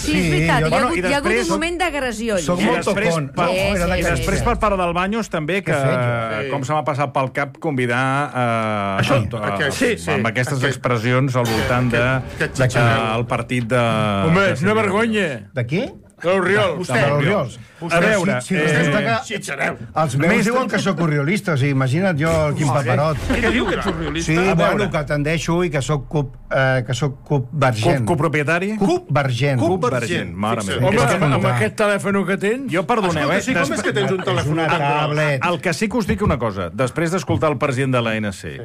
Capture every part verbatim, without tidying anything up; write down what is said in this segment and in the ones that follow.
Sí, és veritat, jo- hi ha Bueno, hagut, i hi ha hagut després- un moment d'agressió. Soc allà. molt I després, tocón. per, Sí, i sí, sí, després sí. per part del Baños també, que Què he fet jo? sí. com se m'ha passat pel cap convidar eh, Això, amb, aquest, sí, sí, amb aquestes aquest- expressions al voltant de, aquest de, xitxarel·lo. el partit de... Home, de és una vergonya. De qui? L'Oriol. Vostè. De l'Oriols. A veure, Si, si eh, resulta que Xitxarel. els meus Més- diuen que sóc oriolista, o sigui, imagina't jo quin paperot. Què diu que ets surrealista? Sí, A bueno, veure. que tendeixo i que sóc cup, eh, que sóc cup Co vergent. copropietari? Cup vergent. Cup Vergent, mare Fixa't. meva. Home, És que amb, amb comptar. aquest telèfon que tens... Jo, perdoneu, Escolta, eh? sí, com és que tens un És telèfon una tan gros? tablet. El que sí que us dic una cosa, després d'escoltar el president de l'A N C...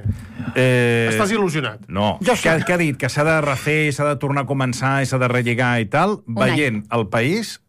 Eh, Estàs il·lusionat. No, Jo que, sí. que ha dit que s'ha de refer, s'ha de tornar a començar i s'ha de relligar i tal, any. veient el país...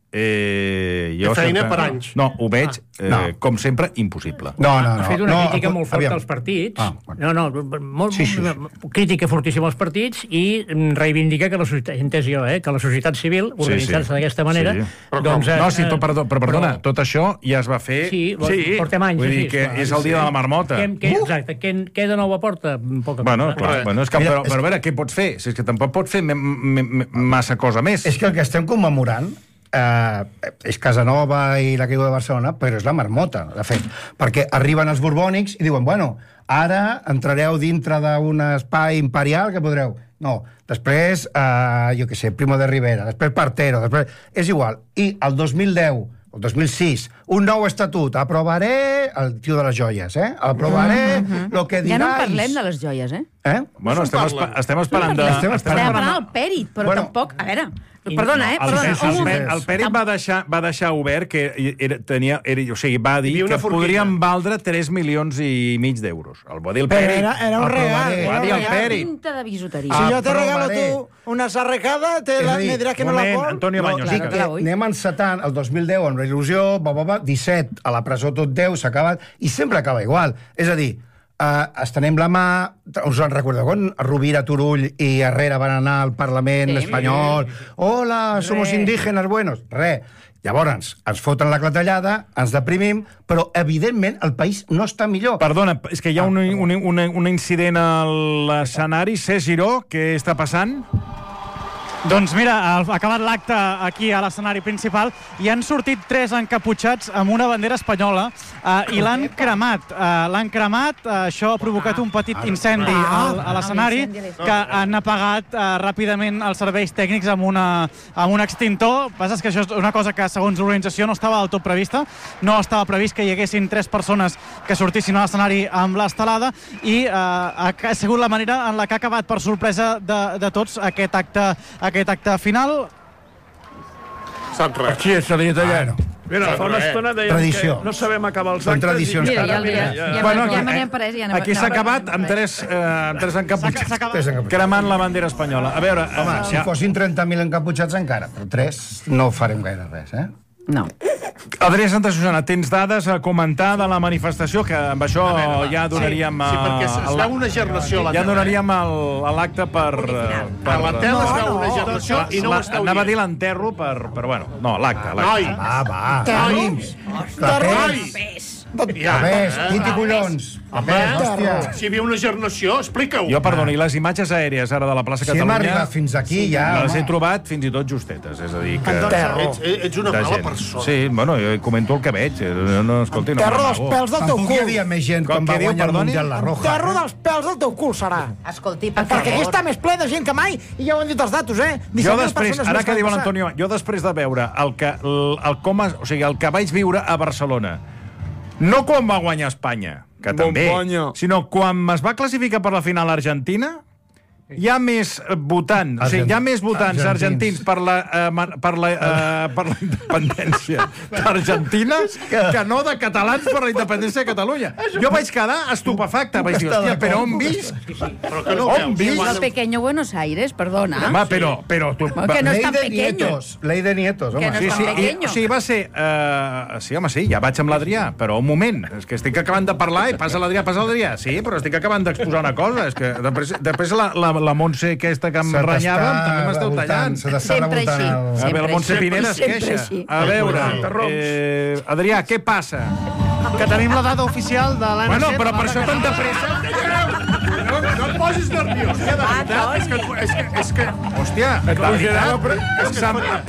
Eh, jo Té feina sempre- per anys. No, ho veig, eh, No. com sempre, impossible. No, no, no. Ha fet una no, crítica molt forta aviam. als partits. Ah, bueno. No, no, molt, Sí, sí, crítica fortíssima als partits i reivindica que la societat, entès jo, eh, que la societat civil, organitzant-se d'aquesta manera, Sí. doncs... eh, No, sí, tot, perdó, però perdona, però- tot això ja es va fer... Sí, portem anys. Vull així, dir que esclar. és el dia de la marmota. Què, què, exacte, què, què de nou aporta? Poca Bueno, cosa. clar, bueno, és que, Mira, però, és però a veure, què pots fer? Si és que tampoc pots fer me- me- me- massa cosa més. És que el que estem commemorant eh, és Casanova i la caiguda de Barcelona, però és la marmota, de fet. Perquè arriben els borbònics i diuen, bueno, ara entrareu dintre d'un espai imperial que podreu... No, després, eh, jo què sé, Primo de Rivera, després Partero, després... És igual. I el dos mil deu, el dos mil sis, un nou estatut. Aprovaré... El tio de les joies, eh? Aprovaré lo que Ja diráis... no en parlem de les joies, eh? Eh? Bueno, estem, espa estem esperant de... Estem Estem esperant. parlant del Pèrit, però Bueno. tampoc... A veure, perdona, eh? El, Perdona, el, un el, moment. el Pèrit va deixar, va deixar obert que era, tenia, era, o sigui, va dir Hi havia una que forquilla. podrien valdre tres milions i mig d'euros. El va dir el Però Pèrit. era, era un regal. Aprovaré. Va Era dir un el regal. Pèrit. Pinta de bisuteria. Si yo te regalo Aprovaré. tú una sarrecada, te la, És a dir, me diràs que no la moment, vol. Antonio Baños. dic Claro, que que la vull. anem encetant el dos mil deu amb la il·lusió, va, va, va, disset a la presó tot deu, s'ha acabat, i sempre acaba igual. És a dir, eh, estenem la mà, us en recordeu quan Rovira, Turull i Herrera van anar al Parlament Sí. espanyol? Hola, somos indígenas buenos. Re. Llavors, ens foten la clatellada, ens deprimim, però, evidentment, el país no està millor. Perdona, és que hi ha un, un, un, un incident a l'escenari. Cés Giró, què està passant? Doncs mira, ha acabat l'acte aquí a l'escenari principal i han sortit tres encaputxats amb una bandera espanyola eh, i l'han cremat. Eh, l'han cremat, eh, això ha provocat un petit incendi al, a l'escenari que han apagat eh, ràpidament els serveis tècnics amb, una, amb un extintor. El que passa és que això és una cosa que, segons l'organització, no estava del tot prevista. No estava previst que hi haguessin tres persones que sortissin a l'escenari amb l'estelada i eh, ha sigut la manera en la que ha acabat per sorpresa de, de tots aquest acte aquest acte final. Saps res. Aquí se li ha tallat. Mira, Fa una estona dèiem Tradició. que no sabem acabar els Són actes. tradicions. Mira, ja, Ara, ja, mira, ja, ja, Bueno, ja, aquí- me n'hem pres, ja Aquí s'ha acabat amb tres, eh, amb tres S'ha encaputxats. s'ha acabat. Tres encaputxats. Cremant la bandera espanyola. A veure, Home, eh, si ja- fossin trenta mil encaputxats encara, però tres no farem gaire res, eh? No. Adrià Santa Susana, tens dades a comentar de la manifestació, que amb això ja donaríem... Sí, sí, perquè es, eh, es la- veu una gernació a la Ja tele. donaríem el- a l'acte per... eh, per A la tele es veu No, una no, gernació i no ho la, esteu anava a dir dient. l'enterro, per, però bueno, no, l'acte. Noi, l'acte. Va, va. Terror. Clapers. ja. Clapers, titi collons. Home, Hòstia. si hi havia una gernació, explica-ho. Jo, perdoni, les imatges aèries ara de la plaça Si hem Catalunya... arribat fins aquí, ja... Les he home. trobat fins i tot justetes, és a dir que... Ets, ets una de mala gent. persona. Sí, bueno, jo comento el que veig. No, no, escolti, no Terro dels m'amago. pèls del teu Tampoc hi cul. havia més gent Com quan que va diu, guanyar el perdoni? Mundial la Roja. Terro dels pèls del teu cul serà. Escolti, per Perquè aquí favor. està més ple de gent que mai i ja ho han dit els datos, eh? Jo disset mil després, persones ara més que diu l'any passat. l'Antonio, jo després de veure el que, el, el com, es- o sigui, el que vaig viure a Barcelona, no quan va guanyar Espanya, que també, Bombonya. sinó quan es va classificar per la final Argentina, hi ha més votants, o sigui, hi ha més votants Argentins. argentins per la, eh, mar- per la, eh, per la independència d'Argentina que no de catalans per la independència de Catalunya. Jo vaig quedar estupefacte, vaig dir, hòstia, però on visc? Però que no On veus. visc? El pequeño Buenos Aires, perdona. Home, però, però tu... Home, que no és Ley tan de pequeño. nietos. Ley de nietos, home. Que no és Sí, tan sí, i, pequeño. o sigui, va ser... Uh, sí, home, sí, ja vaig amb l'Adrià, però un moment, és que estic acabant de parlar i passa l'Adrià, passa l'Adrià. Sí, però estic acabant d'exposar una cosa, és que després, després la, la, la Montse aquesta que em Se t'està renyava també m'esteu revoltant, tallant. Se t'està Sempre revoltant així. el... A Sempre veure, la Montse així. Pineda es Sempre queixa. així. A veure, eh, Adrià, què passa? Que tenim la data oficial de l'A N C. Bueno, però per això tanta pressa... No, no et posis nerviós, que de veritat, és que... És que, és que Hòstia, de veritat, és que